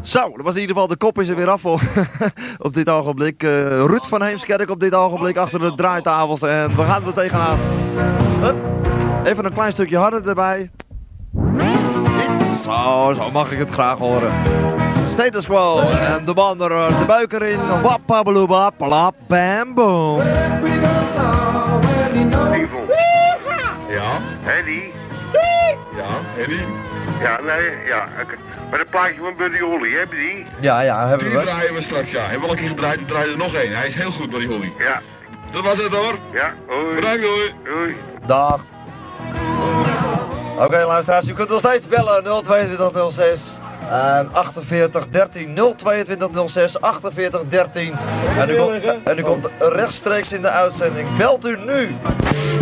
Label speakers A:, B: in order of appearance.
A: Zo, dat was in ieder geval, de kop is er weer af voor op dit ogenblik. Ruud van Heemskerk op dit ogenblik achter de draaitafels en we gaan er tegenaan. Hup. Even een klein stukje harder erbij. Zo mag ik het graag horen. Status Quo en de wanderer, de buik erin. Wappabeloeba, plap, bam, boom.
B: Ja?
C: Henny?
B: Ja, Henny?
C: Ja, nee, ja. Maar een plaatje van Buddy Holly, heb je die?
A: Ja, hebben
B: Die
A: we.
B: draaien we straks, ja. Hebben we al een keer gedraaid, we draaien er nog één. Hij is heel goed, Buddy Holly.
C: Ja.
B: Dat was het hoor.
C: Ja, hoi.
B: Bedankt, hoi.
C: Doei.
A: Dag. Oké, luisteraars, u kunt nog steeds bellen 02206 48 13 02206 48 13 en u komt rechtstreeks in de uitzending. Belt u nu!